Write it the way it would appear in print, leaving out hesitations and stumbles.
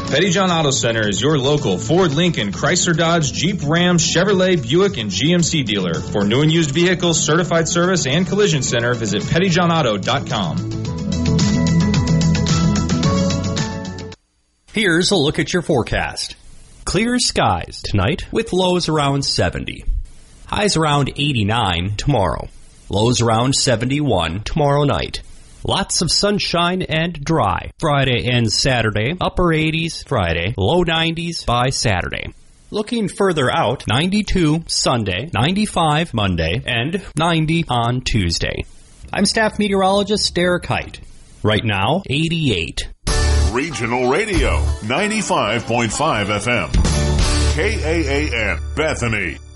Pettyjohn Auto Center is your local Ford, Lincoln, Chrysler, Dodge, Jeep, Ram, Chevrolet, Buick, and GMC dealer. For new and used vehicles, certified service, and collision center, visit pettyjohnauto.com. Here's a look at your forecast. Clear skies tonight with lows around 70. Highs around 89 tomorrow. Lows around 71 tomorrow night. Lots of sunshine and dry Friday and Saturday. Upper 80s Friday, low 90s by Saturday. Looking further out, 92 Sunday, 95 Monday, and 90 on Tuesday. I'm staff meteorologist Derek Height. Right now, 88. Regional Radio, 95.5 FM. KAAN, Bethany.